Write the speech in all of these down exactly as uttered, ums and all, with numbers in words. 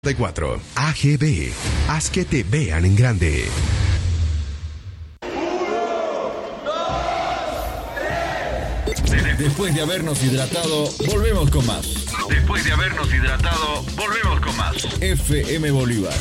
cuatro. A G B. Haz que te vean en grande. Después de habernos hidratado, volvemos con más. Después de habernos hidratado, volvemos con más. F M Bolívar.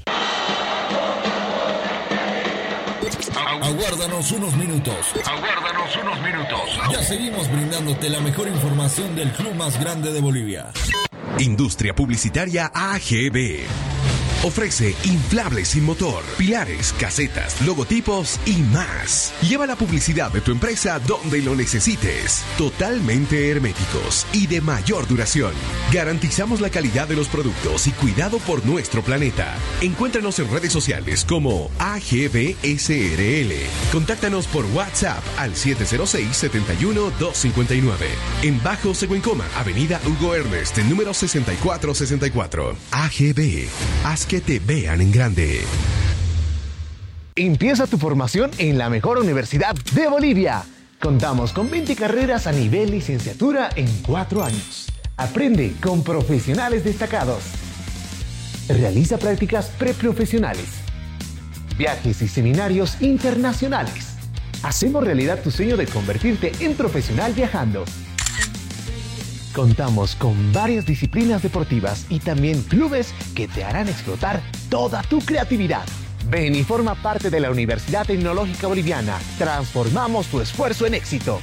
Aguárdanos unos minutos. Aguárdanos unos minutos. Ya seguimos brindándote la mejor información del club más grande de Bolivia. Industria Publicitaria A G B. Ofrece inflables sin motor, pilares, casetas, logotipos y más. Lleva la publicidad de tu empresa donde lo necesites. Totalmente herméticos y de mayor duración. Garantizamos la calidad de los productos y cuidado por nuestro planeta. Encuéntranos en redes sociales como A G B S R L. Contáctanos por WhatsApp al siete cero seis, siete uno, dos cinco nueve. En Bajo Seguencoma, Avenida Hugo Ernest, número sesenta y cuatro sesenta y cuatro. A G B. Haz que te vean en grande. Empieza tu formación en la mejor universidad de Bolivia. Contamos con veinte carreras a nivel licenciatura en cuatro años. Aprende con profesionales destacados. Realiza prácticas preprofesionales. Viajes y seminarios internacionales. Hacemos realidad tu sueño de convertirte en profesional viajando. Contamos con varias disciplinas deportivas y también clubes que te harán explotar toda tu creatividad. Ven y forma parte de la Universidad Tecnológica Boliviana. Transformamos tu esfuerzo en éxito.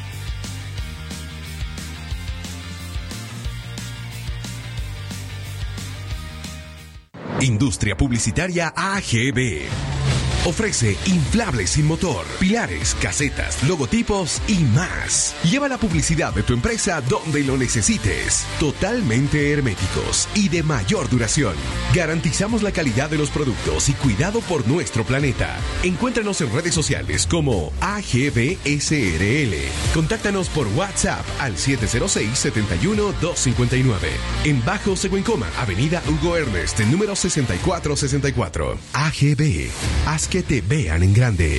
Industria Publicitaria A G B. Ofrece inflables sin motor, pilares, casetas, logotipos y más. Lleva la publicidad de tu empresa donde lo necesites. Totalmente herméticos y de mayor duración. Garantizamos la calidad de los productos y cuidado por nuestro planeta. Encuéntranos en redes sociales como A G B S R L. Contáctanos por WhatsApp al siete cero seis, siete uno, dos cinco nueve. En Bajo Seguencoma, Avenida Hugo Ernest, número sesenta y cuatro sesenta y cuatro. A G B. Haz que te vean en grande.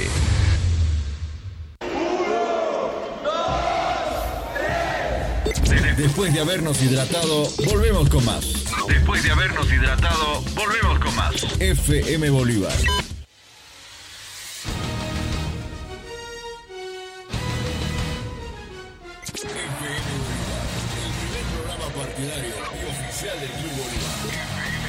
Después de habernos hidratado, volvemos con más. Después de habernos hidratado, volvemos con más. F M Bolívar. F M Bolívar, el primer programa partidario y oficial del Club Bolívar.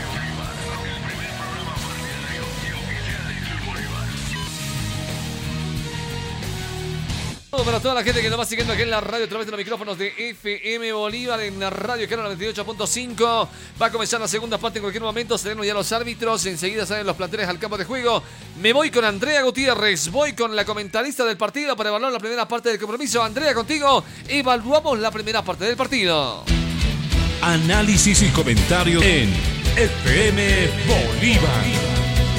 Para toda la gente que nos va siguiendo aquí en la radio a través de los micrófonos de F M Bolívar en la radio Canal noventa y ocho punto cinco. Va a comenzar la segunda parte en cualquier momento. Seremos ya los árbitros. Enseguida salen los planteles al campo de juego. Me voy con Andrea Gutiérrez. Voy con la comentarista del partido para evaluar la primera parte del compromiso. Andrea, contigo evaluamos la primera parte del partido. Análisis y comentarios en F M Bolívar.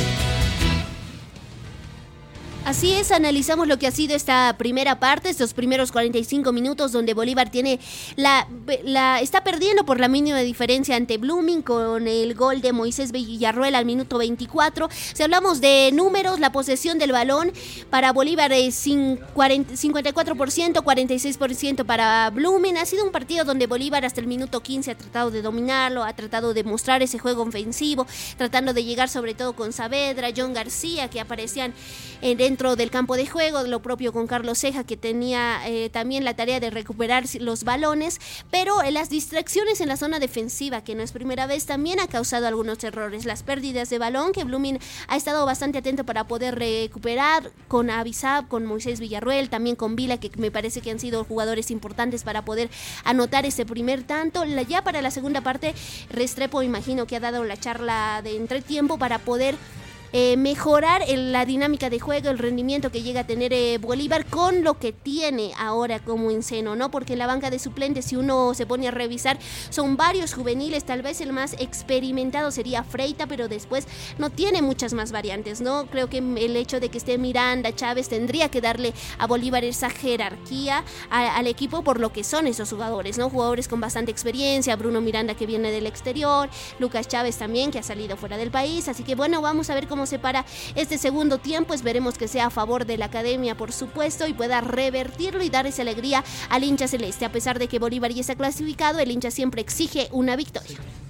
Así es, analizamos lo que ha sido esta primera parte, estos primeros cuarenta y cinco minutos donde Bolívar tiene la, la está perdiendo por la mínima diferencia ante Blooming con el gol de Moisés Villarroel al minuto veinticuatro. Si hablamos de números, la posesión del balón para Bolívar es cincuenta y cuatro por ciento, cuarenta y seis por ciento para Blooming. Ha sido un partido donde Bolívar hasta el minuto quince ha tratado de dominarlo, ha tratado de mostrar ese juego ofensivo, tratando de llegar sobre todo con Saavedra, John García, que aparecían en dentro del campo de juego, lo propio con Carlos Ceja, que tenía eh, también la tarea de recuperar los balones, pero eh, las distracciones en la zona defensiva, que no es primera vez, también ha causado algunos errores. Las pérdidas de balón, que Blooming ha estado bastante atento para poder recuperar con Avisab, con Moisés Villarroel, también con Vila, que me parece que han sido jugadores importantes para poder anotar ese primer tanto. La, ya para la segunda parte, Restrepo imagino que ha dado la charla de entretiempo para poder Eh, mejorar el, la dinámica de juego, el rendimiento que llega a tener eh, Bolívar con lo que tiene ahora como en seno, ¿no? Porque en la banca de suplentes, si uno se pone a revisar, son varios juveniles, tal vez el más experimentado sería Freita, pero después no tiene muchas más variantes, ¿no? Creo que el hecho de que esté Miranda, Chávez, tendría que darle a Bolívar esa jerarquía a, al equipo por lo que son esos jugadores, ¿no? Jugadores con bastante experiencia, Bruno Miranda, que viene del exterior, Lucas Chávez también, que ha salido fuera del país, así que bueno, vamos a ver cómo cómo se para este segundo tiempo. Esperemos que sea a favor de la academia, por supuesto, y pueda revertirlo y dar esa alegría al hincha celeste. A pesar de que Bolívar ya está clasificado, el hincha siempre exige una victoria.